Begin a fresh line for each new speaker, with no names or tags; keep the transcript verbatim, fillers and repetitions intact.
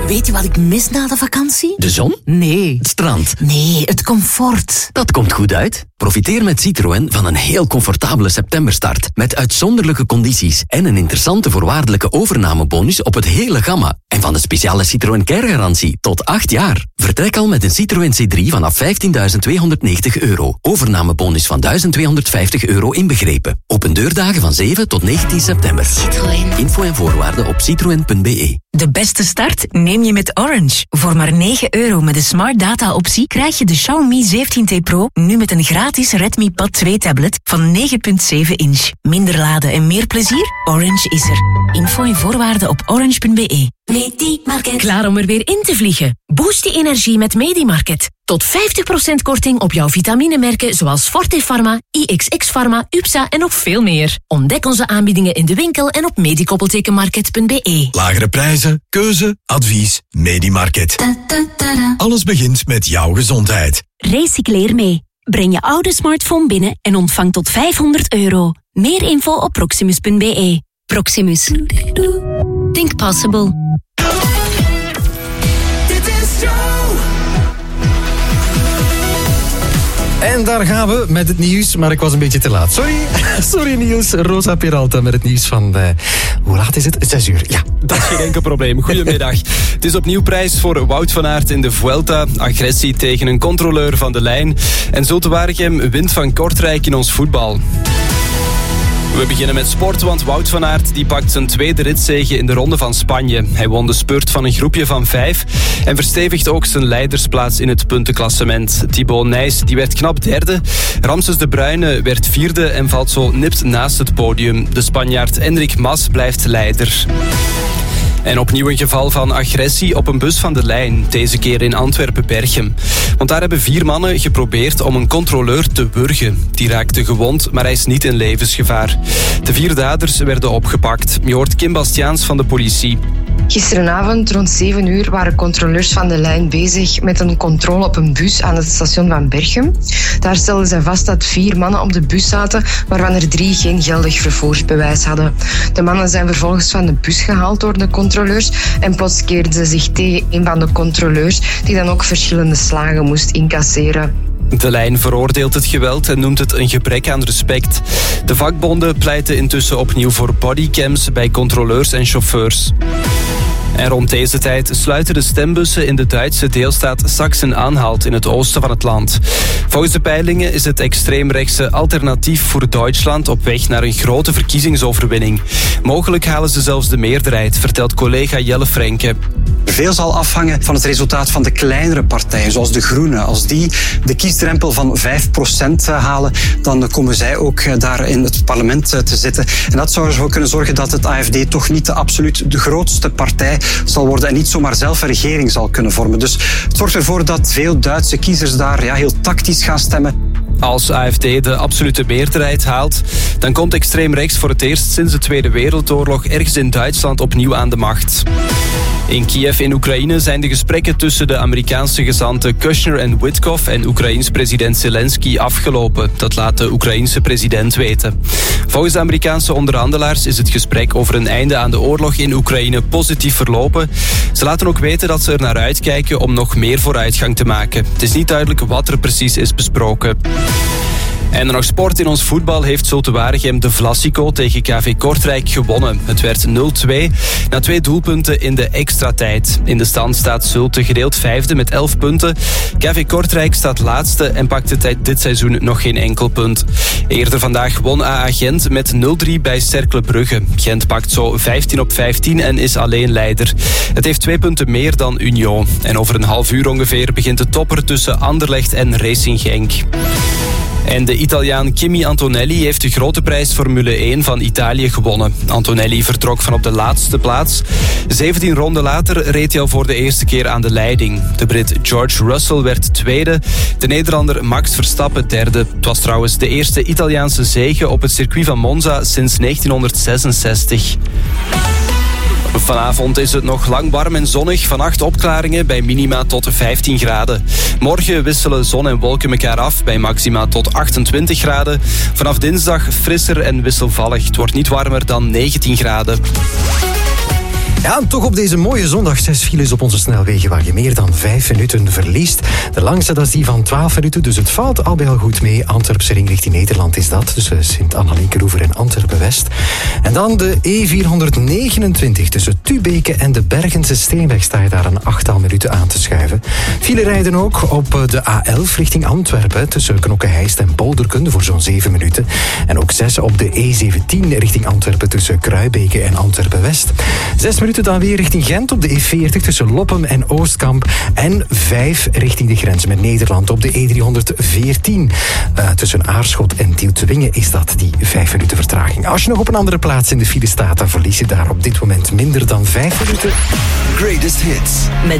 Weet je wat ik mis na de vakantie?
De zon?
Nee.
Het strand?
Nee, het comfort.
Dat komt goed uit. Profiteer met Citroën van een heel comfortabele septemberstart. Met uitzonderlijke condities en een interessante voorwaardelijke overnamebonus op het hele gamma. En van de speciale Citroën Care-garantie tot acht jaar. Vertrek al met een Citroën C drie vanaf vijftienduizend tweehonderdnegentig euro. Overnamebonus van duizend tweehonderdvijftig euro inbegrepen. Open deurdagen van zeven tot negentien september.
Citroën.
Info en voorwaarden op citroen punt b e.
De beste start neem je met Orange. Voor maar negen euro met de Smart Data optie krijg je de Xiaomi zeventien T Pro nu met een gratis Redmi Pad twee tablet van negen komma zeven inch. Minder laden en meer plezier? Orange is er. Info en voorwaarden op orange punt b e.
Medimarket. Klaar om er weer in te vliegen? Boost je energie met Medimarket. Tot vijftig procent korting op jouw vitaminemerken zoals Forte Pharma, I X X Pharma, U P S A en nog veel meer. Ontdek onze aanbiedingen in de winkel en op medikoppeltekenmarket punt b e.
Lagere prijzen, keuze, advies, Medimarket.
Da, da, da, da.
Alles begint met jouw gezondheid.
Recycleer mee. Breng je oude smartphone binnen en ontvang tot vijfhonderd euro. Meer info op proximus punt b e. Proximus. Think possible.
En daar gaan we met het nieuws, maar ik was een beetje te laat. Sorry, sorry Niels. Rosa Peralta met het nieuws van... Uh, hoe laat is het? Zes uur, ja.
Dat is geen enkel probleem. Goedemiddag. Het is opnieuw prijs voor Wout van Aert in de Vuelta. Agressie tegen een controleur van de lijn. En Zulte Waregem wint van Kortrijk in ons voetbal. We beginnen met sport, want Wout van Aert die pakt zijn tweede ritzege in de Ronde van Spanje. Hij won de spurt van een groepje van vijf en verstevigt ook zijn leidersplaats in het puntenklassement. Thibaut Nys die werd knap derde. Ramses de Bruyne werd vierde en valt zo nipt naast het podium. De Spanjaard Enric Mas blijft leider. En opnieuw een geval van agressie op een bus van de lijn. Deze keer in Antwerpen-Berchem. Want daar hebben vier mannen geprobeerd om een controleur te wurgen. Die raakte gewond, maar hij is niet in levensgevaar. De vier daders werden opgepakt. Je hoort Kim Bastiaans van de politie.
Gisteravond rond zeven uur waren controleurs van de lijn bezig met een controle op een bus aan het station van Berchem. Daar stelden zij vast dat vier mannen op de bus zaten, waarvan er drie geen geldig vervoersbewijs hadden. De mannen zijn vervolgens van de bus gehaald door de controleurs en plots keerden ze zich tegen een van de controleurs, die dan ook verschillende slagen moest incasseren.
De lijn veroordeelt het geweld en noemt het een gebrek aan respect. De vakbonden pleiten intussen opnieuw voor bodycams bij controleurs en chauffeurs. En rond deze tijd sluiten de stembussen in de Duitse deelstaat Sachsen-Anhalt in het oosten van het land. Volgens de peilingen is het extreemrechtse Alternatief voor Duitsland op weg naar een grote verkiezingsoverwinning. Mogelijk halen ze zelfs de meerderheid, vertelt collega Jelle Frenke.
Veel zal afhangen van het resultaat van de kleinere partijen, zoals de Groenen. Als die de kiesdrempel van vijf procent halen, dan komen zij ook daar in het parlement te zitten. En dat zou ervoor kunnen zorgen dat het A F D toch niet de absoluut de grootste partij zal worden en niet zomaar zelf een regering zal kunnen vormen. Dus het zorgt ervoor dat veel Duitse kiezers daar ja, heel tactisch gaan stemmen.
Als A F D de absolute meerderheid haalt, dan komt extreem rechts voor het eerst sinds de Tweede Wereldoorlog ergens in Duitsland opnieuw aan de macht. In Kiev in Oekraïne zijn de gesprekken tussen de Amerikaanse gezanten Kushner en Witkoff en Oekraïens president Zelensky afgelopen. Dat laat de Oekraïense president weten. Volgens de Amerikaanse onderhandelaars is het gesprek over een einde aan de oorlog in Oekraïne positief verlopen. Ze laten ook weten dat ze er naar uitkijken om nog meer vooruitgang te maken. Het is niet duidelijk wat er precies is besproken. En dan nog sport. In ons voetbal heeft Zulte Waregem de Vlasico tegen K V Kortrijk gewonnen. Het werd nul twee na twee doelpunten in de extra tijd. In de stand staat Zulte gedeeld vijfde met elf punten. K V Kortrijk staat laatste en pakte dit seizoen nog geen enkel punt. Eerder vandaag won A A Gent met nul drie bij Cercle Brugge. Gent pakt zo vijftien op vijftien en is alleen leider. Het heeft twee punten meer dan Union. En over een half uur ongeveer begint de topper tussen Anderlecht en Racing Genk. En de Italiaan Kimi Antonelli heeft de grote prijs Formule één van Italië gewonnen. Antonelli vertrok van op de laatste plaats. zeventien ronden later reed hij al voor de eerste keer aan de leiding. De Brit George Russell werd tweede. De Nederlander Max Verstappen derde. Het was trouwens de eerste Italiaanse zege op het circuit van Monza sinds negentienhonderdzesenzestig. Vanavond is het nog lang warm en zonnig. Vannacht opklaringen bij minima tot vijftien graden. Morgen wisselen zon en wolken elkaar af bij maxima tot achtentwintig graden. Vanaf dinsdag frisser en wisselvallig. Het wordt niet warmer dan negentien graden.
Ja, en toch op deze mooie zondag zes files op onze snelwegen waar je meer dan vijf minuten verliest. De langste dat is die van twaalf minuten, dus het valt al bij al goed mee. Antwerpse ring richting Nederland is dat, tussen Sint-Anna-Linkeroever en Antwerpen-West. En dan de E vierhonderdnegenentwintig, tussen Tubeke en de Bergense Steenweg sta je daar een achttal minuten aan te schuiven. File rijden ook op de A elf richting Antwerpen, tussen Knokke-Heist en Polderken voor zo'n zeven minuten. En ook zes op de E zeventien richting Antwerpen, tussen Kruibeke en Antwerpen-West. Zes minuten dan weer richting Gent op de E veertig tussen Loppem en Oostkamp. En vijf richting de grens met Nederland op de E driehonderdveertien. Uh, tussen Aarschot en Tieltwingen is dat die vijf minuten vertraging. Als je nog op een andere plaats in de file staat, dan verlies je daar op dit moment minder dan vijf minuten.
Greatest hits.